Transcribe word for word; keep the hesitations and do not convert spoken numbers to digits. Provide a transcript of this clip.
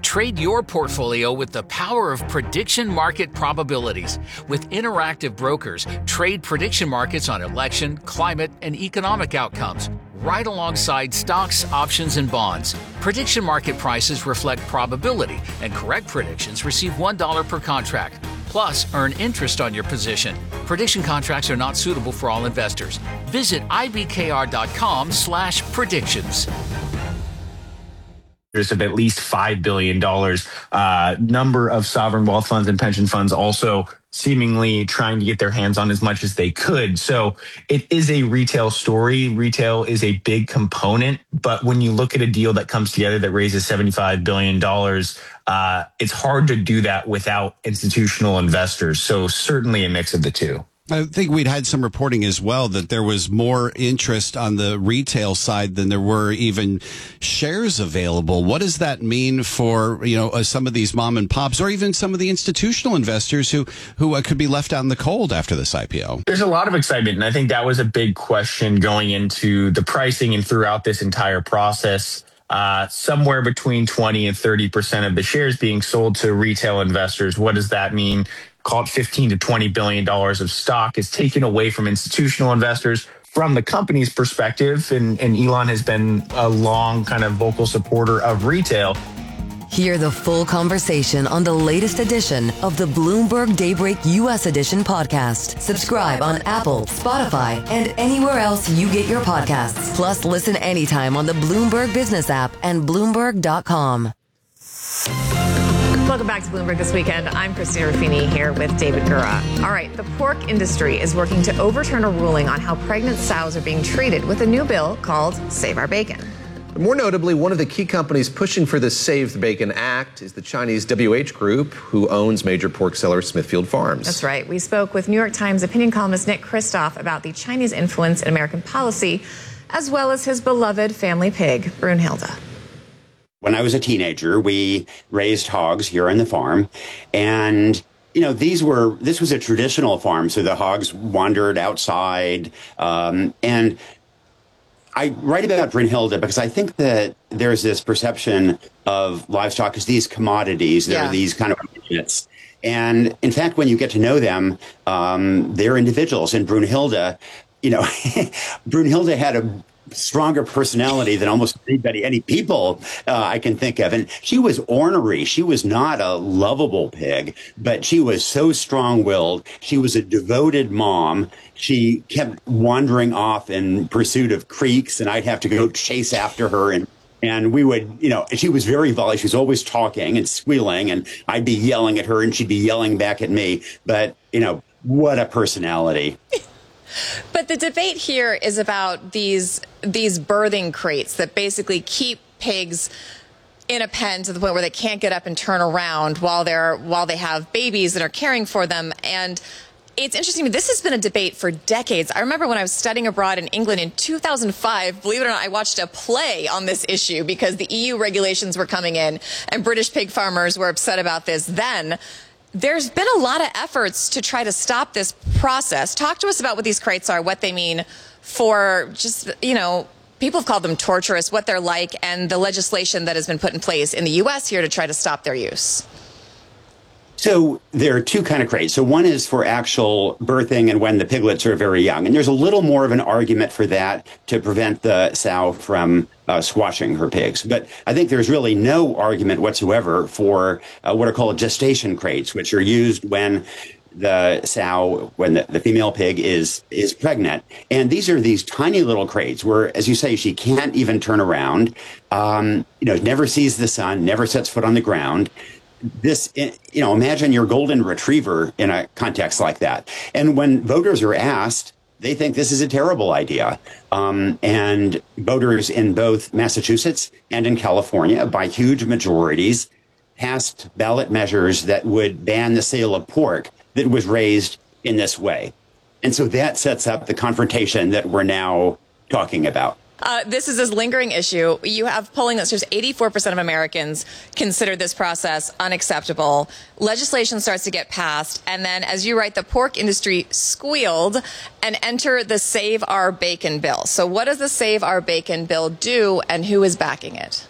Trade your portfolio with the power of prediction market probabilities. With interactive brokers, trade prediction markets on election, climate, and economic outcomes, right alongside stocks, options, and bonds. Prediction market prices reflect probability, and correct predictions receive one dollar per contract. Plus, earn interest on your position. Prediction contracts are not suitable for all investors. Visit ibkr.com slash predictions. Of at least five billion dollars. Uh, number of sovereign wealth funds and pension funds also seemingly trying to get their hands on as much as they could. So it is a retail story. Retail is a big component. But when you look at a deal that comes together that raises seventy-five billion dollars, uh, it's hard to do that without institutional investors. So certainly a mix of the two. I think we'd had some reporting as well that there was more interest on the retail side than there were even shares available. What does that mean for, you know, uh, some of these mom and pops or even some of the institutional investors who, who uh, could be left out in the cold after this I P O? There's a lot of excitement, and I think that was a big question going into the pricing and throughout this entire process. Uh, somewhere between twenty and thirty percent of the shares being sold to retail investors. What does that mean? Call it fifteen to twenty billion dollars of stock is taken away from institutional investors. From the company's perspective, and, and Elon has been a long kind of vocal supporter of retail. Hear the full conversation on the latest edition of the Bloomberg Daybreak U S Edition podcast. Subscribe on Apple, Spotify, and anywhere else you get your podcasts. Plus, listen anytime on the Bloomberg Business app and Bloomberg dot com. Welcome back to Bloomberg This Weekend. I'm Christina Ruffini here with David Gura. All right, the pork industry is working to overturn a ruling on how pregnant sows are being treated with a new bill called Save Our Bacon. More notably, one of the key companies pushing for the Save the Bacon Act is the Chinese W H Group, who owns major pork seller Smithfield Farms. That's right. We spoke with New York Times opinion columnist Nick Kristof about the Chinese influence in American policy, as well as his beloved family pig, Brunhilde. When I was a teenager, we raised hogs here on the farm, and you know, these were, this was a traditional farm, so the hogs wandered outside, um, and I write about Brunhilde because I think that there's this perception of livestock as these commodities. They're yeah. these kind of units. And in fact, when you get to know them, um, they're individuals. And Brunhilde, you know, Brunhilde had a stronger personality than almost anybody, any people uh, I can think of. And she was ornery. She was not a lovable pig, but she was so strong-willed. She was a devoted mom. She kept wandering off in pursuit of creeks, and I'd have to go chase after her. And And we would, you know, she was very volatile. She was always talking and squealing, and I'd be yelling at her and she'd be yelling back at me. But, you know, what a personality. But the debate here is about these these birthing crates that basically keep pigs in a pen to the point where they can't get up and turn around while they're while they have babies that are caring for them. And it's interesting to me, this has been a debate for decades. I remember when I was studying abroad in England in two thousand five, believe it or not, I watched a play on this issue because the E U regulations were coming in and British pig farmers were upset about this then. There's been a lot of efforts to try to stop this process. Talk to us about what these crates are, what they mean for just, you know, people have called them torturous, what they're like, and the legislation that has been put in place in the U S here to try to stop their use. So there are two kind of crates. So one is for actual birthing and when the piglets are very young. And there's a little more of an argument for that to prevent the sow from uh, squashing her pigs. But I think there's really no argument whatsoever for uh, what are called gestation crates, which are used when the sow, when the, the female pig is is pregnant. And these are these tiny little crates where, as you say, she can't even turn around, um, you know, never sees the sun, never sets foot on the ground. This, you know, imagine your golden retriever in a context like that. And when voters are asked, they think this is a terrible idea. Um, and voters in both Massachusetts and in California, by huge majorities, passed ballot measures that would ban the sale of pork that was raised in this way. And so that sets up the confrontation that we're now talking about. Uh, this is this lingering issue. You have polling that shows eighty-four percent of Americans consider this process unacceptable. Legislation starts to get passed. And then, as you write, the pork industry squealed and enter the Save Our Bacon bill. So what does the Save Our Bacon bill do, and who is backing it?